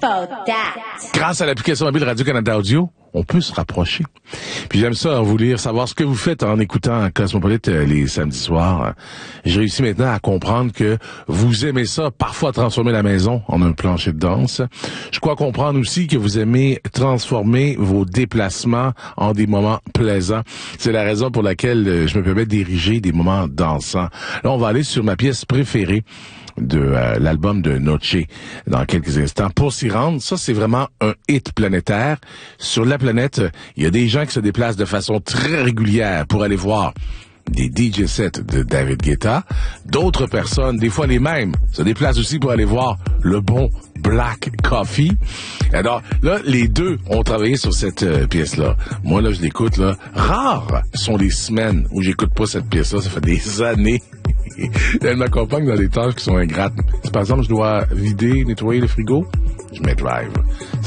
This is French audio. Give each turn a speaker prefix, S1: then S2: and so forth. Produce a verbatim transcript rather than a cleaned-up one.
S1: about that.
S2: Grâce à l'application mobile Radio-Canada Audio, on peut se rapprocher. Puis j'aime ça, vous lire, savoir ce que vous faites en écoutant Cosmopolite euh, les samedis soirs. J'ai réussi maintenant à comprendre que vous aimez ça, parfois transformer la maison en un plancher de danse. Je crois comprendre aussi que vous aimez transformer vos déplacements en des moments plaisants. C'est la raison pour laquelle euh, je me permets d'ériger des moments dansants. Là, on va aller sur ma pièce préférée de euh, l'album de Noche dans quelques instants. Pour s'y rendre, ça c'est vraiment un hit planétaire. Sur la planète, il y a des gens qui se déplacent de façon très régulière pour aller voir des D J sets de David Guetta. D'autres personnes, des fois les mêmes, se déplacent aussi pour aller voir le bon Black Coffee. Alors là, les deux ont travaillé sur cette euh, pièce-là. Moi là, je l'écoute là. Rares sont les semaines où j'écoute pas cette pièce-là. Ça fait des années. Elle m'accompagne dans des tâches qui sont ingrates. Si par exemple je dois vider, nettoyer le frigo, je mets Drive.